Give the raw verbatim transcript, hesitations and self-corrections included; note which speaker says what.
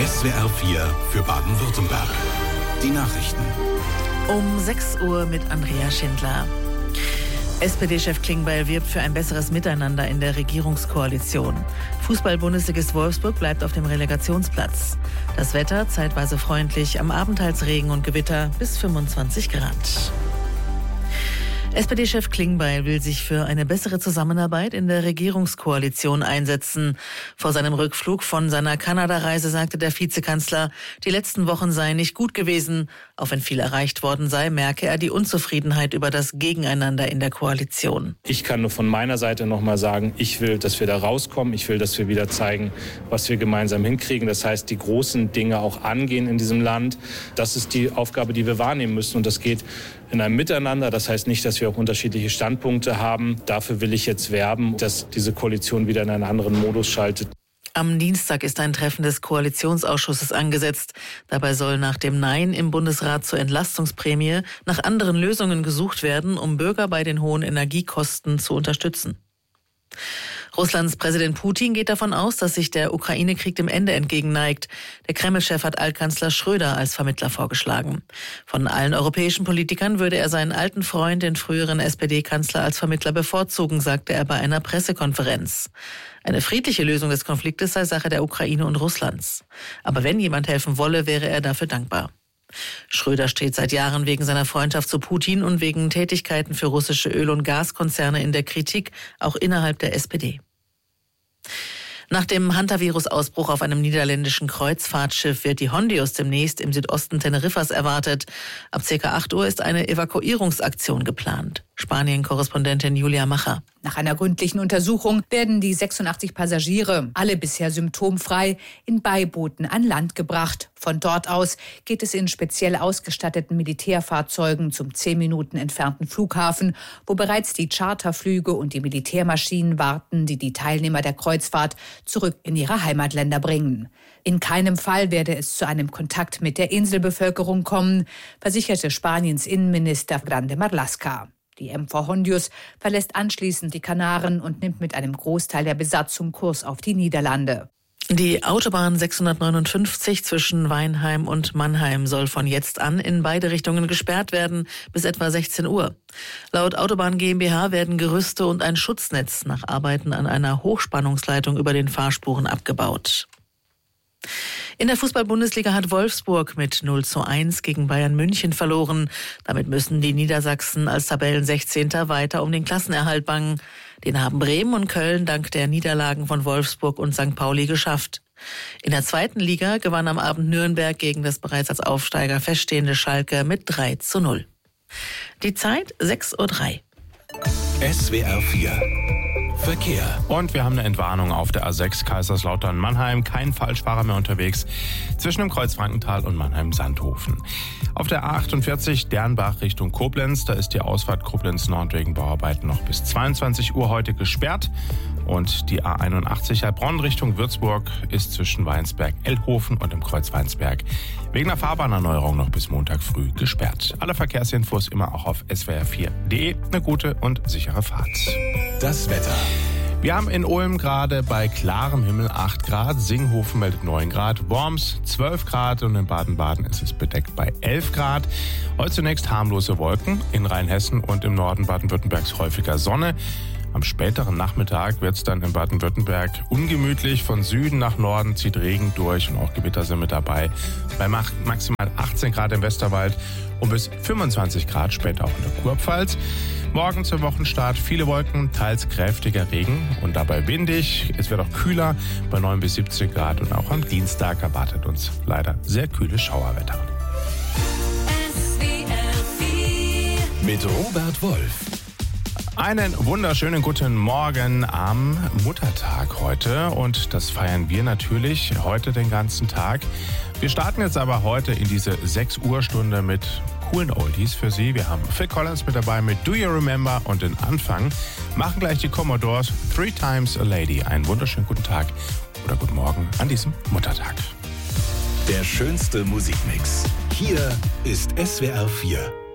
Speaker 1: S W R vier für Baden-Württemberg. Die Nachrichten.
Speaker 2: Um sechs Uhr mit Andrea Schindler. S P D-Chef Klingbeil wirbt für ein besseres Miteinander in der Regierungskoalition. Fußball-Bundesligist Wolfsburg bleibt auf dem Relegationsplatz. Das Wetter zeitweise freundlich, am Abend teils Regen und Gewitter bis fünfundzwanzig Grad. S P D-Chef Klingbeil will sich für eine bessere Zusammenarbeit in der Regierungskoalition einsetzen. Vor seinem Rückflug von seiner Kanada-Reise sagte der Vizekanzler, die letzten Wochen seien nicht gut gewesen. Auch wenn viel erreicht worden sei, merke er die Unzufriedenheit über das Gegeneinander in der Koalition.
Speaker 3: Ich kann nur von meiner Seite noch mal sagen, ich will, dass wir da rauskommen. Ich will, dass wir wieder zeigen, was wir gemeinsam hinkriegen. Das heißt, die großen Dinge auch angehen in diesem Land. Das ist die Aufgabe, die wir wahrnehmen müssen. Und das geht in einem Miteinander. Das heißt nicht, dass wir auch unterschiedliche Standpunkte haben. Dafür will ich jetzt werben, dass diese Koalition wieder in einen anderen Modus schaltet.
Speaker 2: Am Dienstag ist ein Treffen des Koalitionsausschusses angesetzt. Dabei soll nach dem Nein im Bundesrat zur Entlastungsprämie nach anderen Lösungen gesucht werden, um Bürger bei den hohen Energiekosten zu unterstützen. Russlands Präsident Putin geht davon aus, dass sich der Ukraine-Krieg dem Ende entgegenneigt. Der Kreml-Chef hat Altkanzler Schröder als Vermittler vorgeschlagen. Von allen europäischen Politikern würde er seinen alten Freund, den früheren S P D-Kanzler, als Vermittler bevorzugen, sagte er bei einer Pressekonferenz. Eine friedliche Lösung des Konfliktes sei Sache der Ukraine und Russlands. Aber wenn jemand helfen wolle, wäre er dafür dankbar. Schröder steht seit Jahren wegen seiner Freundschaft zu Putin und wegen Tätigkeiten für russische Öl- und Gaskonzerne in der Kritik, auch innerhalb der S P D. Nach dem Hantavirus-Ausbruch auf einem niederländischen Kreuzfahrtschiff wird die Hondius demnächst im Südosten Teneriffas erwartet. Ab ca. acht Uhr ist eine Evakuierungsaktion geplant. Spanien-Korrespondentin Julia Macher.
Speaker 4: Nach einer gründlichen Untersuchung werden die sechsundachtzig Passagiere, alle bisher symptomfrei, in Beibooten an Land gebracht. Von dort aus geht es in speziell ausgestatteten Militärfahrzeugen zum zehn Minuten entfernten Flughafen, wo bereits die Charterflüge und die Militärmaschinen warten, die die Teilnehmer der Kreuzfahrt zurück in ihre Heimatländer bringen. In keinem Fall werde es zu einem Kontakt mit der Inselbevölkerung kommen, versicherte Spaniens Innenminister Grande Marlaska. Die M V Hondius verlässt anschließend die Kanaren und nimmt mit einem Großteil der Besatzung Kurs auf die Niederlande.
Speaker 2: Die Autobahn sechshundertneunundfünfzig zwischen Weinheim und Mannheim soll von jetzt an in beide Richtungen gesperrt werden bis etwa sechzehn Uhr. Laut Autobahn GmbH werden Gerüste und ein Schutznetz nach Arbeiten an einer Hochspannungsleitung über den Fahrspuren abgebaut. In der Fußball-Bundesliga hat Wolfsburg mit null zu eins gegen Bayern München verloren. Damit müssen die Niedersachsen als Tabellensechzehnter weiter um den Klassenerhalt bangen. Den haben Bremen und Köln dank der Niederlagen von Wolfsburg und Sankt Pauli geschafft. In der zweiten Liga gewann am Abend Nürnberg gegen das bereits als Aufsteiger feststehende Schalke mit drei zu null. Die Zeit sechs Uhr drei.
Speaker 1: S W R vier Verkehr.
Speaker 5: Und wir haben eine Entwarnung auf der A sechs Kaiserslautern-Mannheim. Kein Falschfahrer mehr unterwegs zwischen dem Kreuz Frankenthal und Mannheim-Sandhofen. Auf der A achtundvierzig Dernbach Richtung Koblenz. Da ist die Ausfahrt Koblenz-Nord wegen Bauarbeiten noch bis zweiundzwanzig Uhr heute gesperrt. Und die A einundachtzig Heilbronn Richtung Würzburg ist zwischen Weinsberg-Elthofen und dem Kreuz Weinsberg wegen der Fahrbahnerneuerung noch bis Montag früh gesperrt. Alle Verkehrsinfos immer auch auf S W R vier Punkt de. Eine gute und sichere Fahrt.
Speaker 1: Das Wetter.
Speaker 5: Wir haben in Ulm gerade bei klarem Himmel acht Grad, Singhofen meldet neun Grad, Worms zwölf Grad und in Baden-Baden ist es bedeckt bei elf Grad. Heute zunächst harmlose Wolken, in Rheinhessen und im Norden Baden-Württembergs häufiger Sonne. Am späteren Nachmittag wird es dann in Baden-Württemberg ungemütlich. Von Süden nach Norden zieht Regen durch und auch Gewitter sind mit dabei. Bei maximal achtzehn Grad im Westerwald und bis fünfundzwanzig Grad später auch in der Kurpfalz. Morgen zum Wochenstart viele Wolken, teils kräftiger Regen und dabei windig. Es wird auch kühler bei neun bis siebzehn Grad und auch am Dienstag erwartet uns leider sehr kühles Schauerwetter.
Speaker 1: Mit Robert Wolf.
Speaker 5: Einen wunderschönen guten Morgen am Muttertag heute und das feiern wir natürlich heute den ganzen Tag. Wir starten jetzt aber heute in diese sechs Uhr Stunde mit coolen Oldies für Sie. Wir haben Phil Collins mit dabei mit Do You Remember und den Anfang machen gleich die Commodores Three Times a Lady. Einen wunderschönen guten Tag oder guten Morgen an diesem Muttertag.
Speaker 1: Der schönste Musikmix. Hier ist S W R vier.